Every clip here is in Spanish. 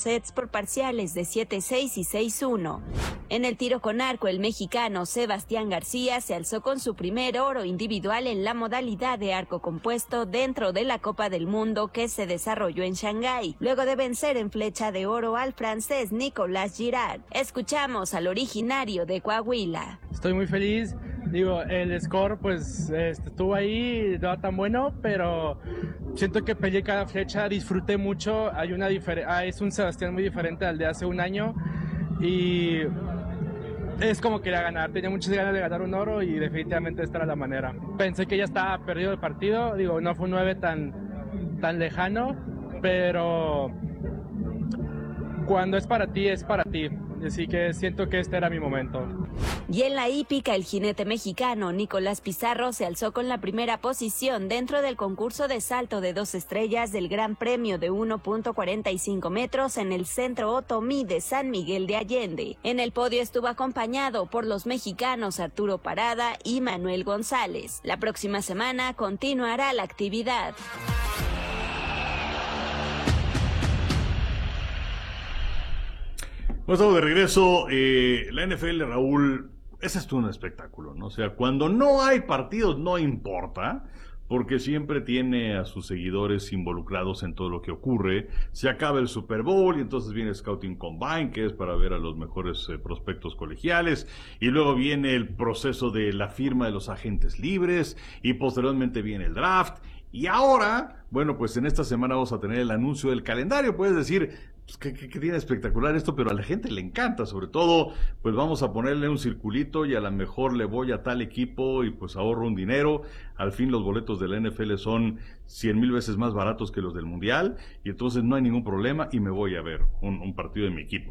sets por parciales de 7-6 y 6-1. En el tiro con arco, el mexicano Sebastián García se alzó con su primer oro individual en la modalidad de arco compuesto dentro de la Copa del Mundo que se desarrolló en Shanghái, luego de vencer en flecha de oro al francés Nicolas Girard. Escuchamos al originario de Coahuila. Estoy muy feliz. Digo, el score pues estuvo ahí, no tan bueno, pero siento que peleé cada flecha, disfruté mucho. Es un Sebastián muy diferente al de hace un año y es como quería ganar. Tenía muchas ganas de ganar un oro y definitivamente esta era la manera. Pensé que ya estaba perdido el partido, digo, no fue un 9 tan lejano, pero cuando es para ti, es para ti. Así que siento que este era mi momento. Y en la hípica, el jinete mexicano Nicolás Pizarro se alzó con la primera posición dentro del concurso de salto de 2 estrellas del Gran Premio de 1.45 metros en el Centro Otomí de San Miguel de Allende. En el podio estuvo acompañado por los mexicanos Arturo Parada y Manuel González. La próxima semana continuará la actividad. Bueno, estamos de regreso. La NFL, Raúl, ese es todo un espectáculo, ¿no? O sea, cuando no hay partidos no importa, porque siempre tiene a sus seguidores involucrados en todo lo que ocurre. Se acaba el Super Bowl y entonces viene Scouting Combine, que es para ver a los mejores prospectos colegiales, y luego viene el proceso de la firma de los agentes libres, y posteriormente viene el draft. Y ahora, bueno, pues en esta semana vamos a tener el anuncio del calendario. Puedes decir, pues, ¿qué tiene espectacular esto? Pero a la gente le encanta, sobre todo, pues vamos a ponerle un circulito y a lo mejor le voy a tal equipo y pues ahorro un dinero. Al fin los boletos de la NFL son 100,000 veces más baratos que los del Mundial y entonces no hay ningún problema y me voy a ver un partido de mi equipo.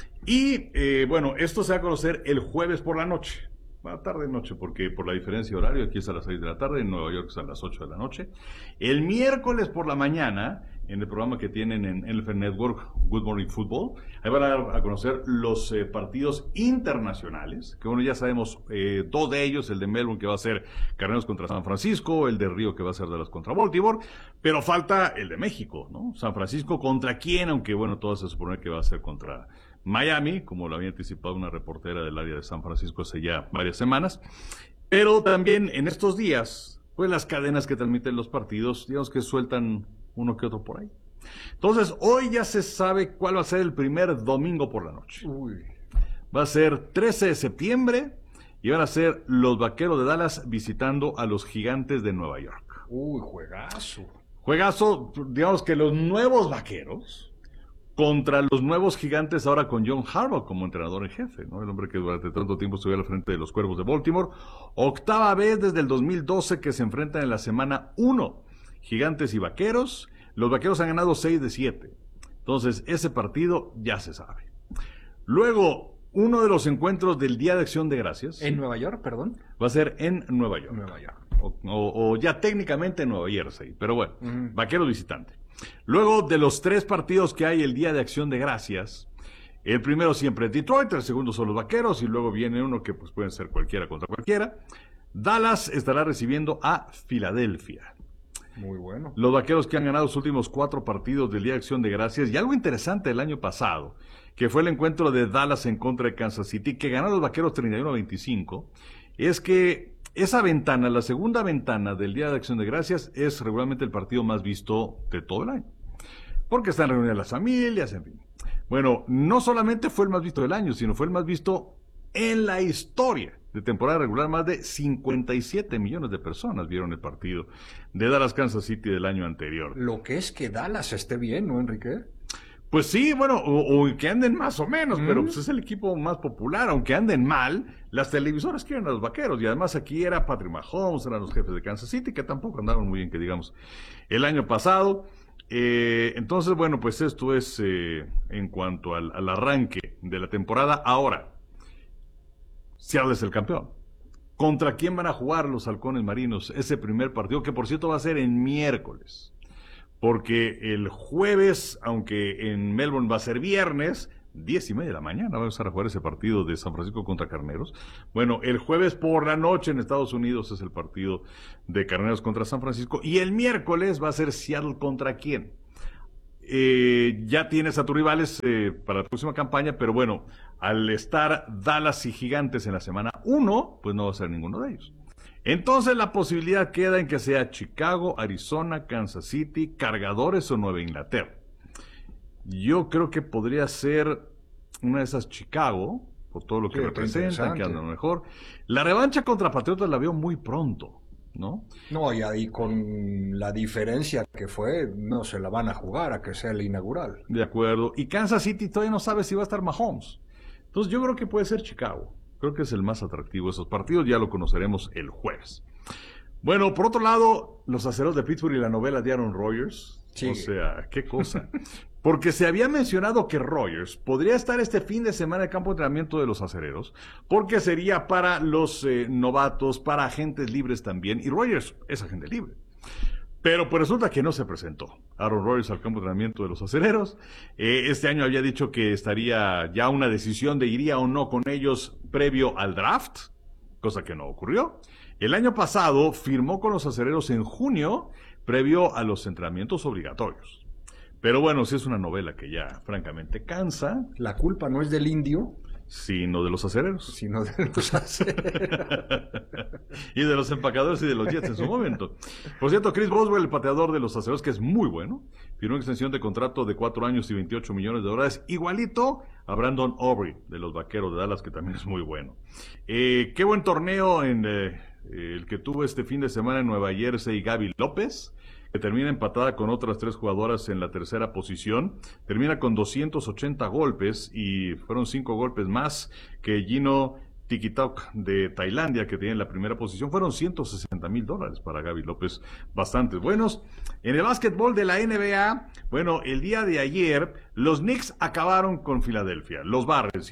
Y bueno, esto se va a conocer el jueves por la noche. Tarde-noche, porque por la diferencia de horario, aquí es a las 6 de la tarde, en Nueva York es a las 8 de la noche. El miércoles por la mañana, en el programa que tienen en NFL Network, Good Morning Football, ahí van a dar a conocer los partidos internacionales, que bueno, ya sabemos, 2 de ellos, el de Melbourne que va a ser Carneros contra San Francisco, el de Río que va a ser Dallas contra Baltimore, pero falta el de México, ¿no? San Francisco contra quién, aunque bueno, todo se supone que va a ser contra Miami, como lo había anticipado una reportera del área de San Francisco hace ya varias semanas, pero también en estos días, pues las cadenas que transmiten los partidos, digamos que sueltan uno que otro por ahí. Entonces, hoy ya se sabe cuál va a ser el primer domingo por la noche. Va a ser 13 de septiembre y van a ser los Vaqueros de Dallas visitando a los Gigantes de Nueva York. Juegazo. Juegazo, digamos que los nuevos Vaqueros contra los nuevos Gigantes ahora con John Harbaugh como entrenador en jefe, ¿no? El hombre que durante tanto tiempo estuvo al frente de los Cuervos de Baltimore. 8ª vez desde el 2012 que se enfrentan en la semana 1. Gigantes y Vaqueros. Los Vaqueros han ganado 6 de 7. Entonces, ese partido ya se sabe. Luego, uno de los encuentros del Día de Acción de Gracias. ¿En Nueva York, perdón? Va a ser en Nueva York. Nueva York. O ya técnicamente en Nueva Jersey. Pero bueno, Vaqueros visitante. Luego de los 3 partidos que hay el Día de Acción de Gracias, el primero siempre es Detroit, el segundo son los Vaqueros y luego viene uno que pues pueden ser cualquiera contra cualquiera. Dallas estará recibiendo a Filadelfia. Muy bueno. Los Vaqueros que han ganado los últimos 4 partidos del Día de Acción de Gracias y algo interesante el año pasado, que fue el encuentro de Dallas en contra de Kansas City, que ganaron los Vaqueros 31-25, es que esa ventana, la segunda ventana del Día de Acción de Gracias, es regularmente el partido más visto de todo el año. Porque están reunidas las familias, en fin. Bueno, no solamente fue el más visto del año, sino fue el más visto en la historia de temporada regular. Más de 57 millones de personas vieron el partido de Dallas-Kansas City del año anterior. Lo que es que Dallas esté bien, ¿no, Enrique? Pues sí, bueno, o que anden más o menos, pero pues es el equipo más popular. Aunque anden mal, las televisoras quieren a los Vaqueros, y además aquí era Patrick Mahomes, eran los jefes de Kansas City, que tampoco andaban muy bien, que digamos, el año pasado. Entonces, bueno, pues esto es en cuanto al arranque de la temporada. Ahora, Seattle es el campeón. ¿Contra quién van a jugar los Halcones Marinos ese primer partido? Que por cierto va a ser en miércoles. Porque el jueves, aunque en Melbourne va a ser viernes, 10:30 de la mañana, vamos a jugar ese partido de San Francisco contra Carneros. Bueno, el jueves por la noche en Estados Unidos es el partido de Carneros contra San Francisco. Y el miércoles va a ser Seattle contra quién. ya tienes a tus rivales para la próxima campaña, pero bueno, al estar Dallas y Gigantes en la semana 1, pues no va a ser ninguno de ellos. Entonces la posibilidad queda en que sea Chicago, Arizona, Kansas City, Cargadores o Nueva Inglaterra. Yo creo que podría ser una de esas Chicago, por todo lo que representan, que andan mejor. La revancha contra Patriotas la veo muy pronto, ¿no? No, y ahí con la diferencia que fue, no se la van a jugar a que sea el inaugural. De acuerdo. Y Kansas City todavía no sabe si va a estar Mahomes. Entonces yo creo que puede ser Chicago. Creo que es el más atractivo de esos partidos. Ya lo conoceremos el jueves. Bueno, por otro lado, los aceros de Pittsburgh y la novela de Aaron Rodgers. Sí. O sea, qué cosa. Porque se había mencionado que Rodgers podría estar este fin de semana en el campo de entrenamiento de los acereros, porque sería para los novatos, para agentes libres también, y Rodgers es agente libre. Pero pues resulta que no se presentó Aaron Rodgers al campo de entrenamiento de los acereros. Este año había dicho que estaría ya una decisión de iría o no con ellos previo al draft, cosa que no ocurrió. El año pasado firmó con los acereros en junio, previo a los entrenamientos obligatorios. Pero bueno, sí es una novela que ya francamente cansa. La culpa no es del indio, sino de los acereros. Sino de los acereros. Y de los empacadores y de los Jets en su momento. Por cierto, Chris Boswell, el pateador de los acereros, que es muy bueno, firmó una extensión de contrato de 4 años y $28 millones, igualito a Brandon Aubrey, de los Vaqueros de Dallas, que también es muy bueno. Qué buen torneo en el que tuvo este fin de semana en Nueva Jersey Gaby López, que termina empatada con otras 3 jugadoras en la tercera posición. Termina con 280 golpes y fueron 5 golpes más que Gino Tikitok de Tailandia, que tiene la primera posición. Fueron $160,000 para Gaby López, bastante buenos. En el básquetbol de la NBA, bueno, el día de ayer, los Knicks acabaron con Filadelfia. Los barren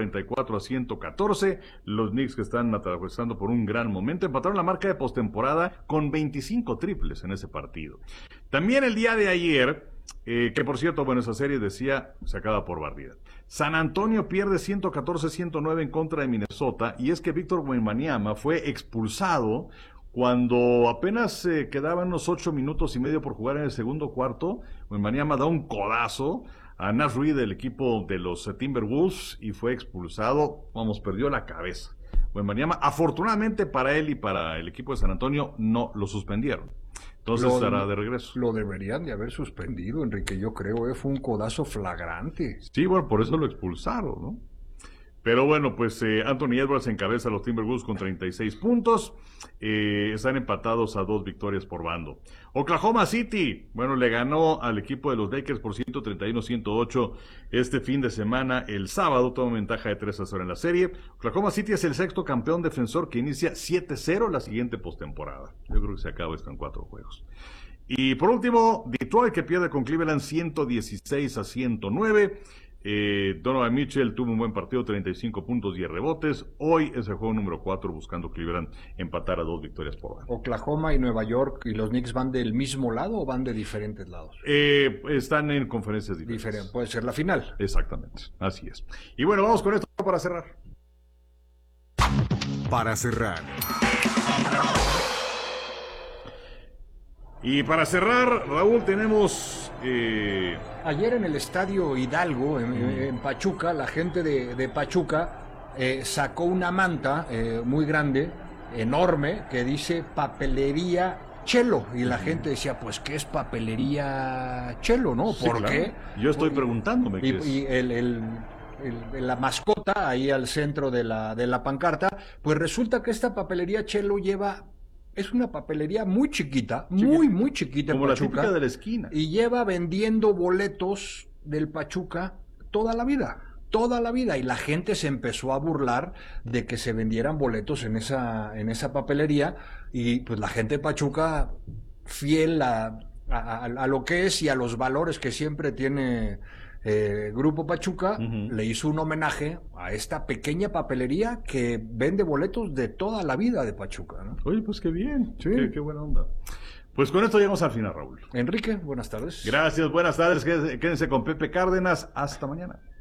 144-114. Los Knicks, que están atravesando por un gran momento, empataron la marca de postemporada con 25 triples en ese partido. También el día de ayer, que por cierto, bueno, esa serie decía, se acaba por barrida. San Antonio pierde 114-109 en contra de Minnesota, y es que Víctor Wembanyama fue expulsado cuando apenas quedaban unos 8 minutos y medio por jugar en el segundo cuarto. Wembanyama da un codazo a Naz Reid del equipo de los Timberwolves y fue expulsado. Vamos, perdió la cabeza Wembanyama. Afortunadamente para él y para el equipo de San Antonio no lo suspendieron. Entonces estará de regreso. Lo deberían de haber suspendido, Enrique, yo creo, fue un codazo flagrante. Sí, bueno, por eso lo expulsaron, ¿no? Pero bueno, pues Anthony Edwards encabeza a los Timberwolves con 36 puntos. Están empatados a 2 victorias por bando. Oklahoma City, bueno, le ganó al equipo de los Lakers por 131-108 este fin de semana. El sábado toma ventaja de 3-0 en la serie. Oklahoma City es el 6º campeón defensor que inicia 7-0 la siguiente postemporada. Yo creo que se acaba esto en 4 juegos. Y por último, Detroit, que pierde con Cleveland 116-109. Donovan Mitchell tuvo un buen partido, 35 puntos, 10 rebotes. Hoy es el juego número 4 buscando Cleveland empatar a 2 victorias por bando. ¿Oklahoma y Nueva York y los Knicks van del mismo lado o van de diferentes lados? Están en conferencias diferentes. Puede ser la final. Exactamente, así es. Y bueno, vamos con esto para cerrar. Para cerrar. Y para cerrar, Raúl, tenemos... Ayer en el Estadio Hidalgo, en Pachuca, la gente de Pachuca sacó una manta muy grande, enorme, que dice Papelería Chelo. Y la gente decía, pues, ¿qué es Papelería Chelo, no? Sí, ¿Por claro. qué? Yo estoy preguntándome qué es. Y la mascota ahí al centro de la pancarta, pues resulta que esta Papelería Chelo es una papelería muy chiquita, muy chiquita en Pachuca. Como la típica de la esquina. Y lleva vendiendo boletos del Pachuca toda la vida. Y la gente se empezó a burlar de que se vendieran boletos en esa papelería. Y pues la gente de Pachuca, fiel a lo que es y a los valores que siempre tiene Grupo Pachuca, le hizo un homenaje a esta pequeña papelería que vende boletos de toda la vida de Pachuca, ¿no? Oye, pues qué bien, sí. Qué buena onda. Pues con esto llegamos al final, Raúl. Enrique, buenas tardes. Gracias, buenas tardes, quédense con Pepe Cárdenas, hasta mañana.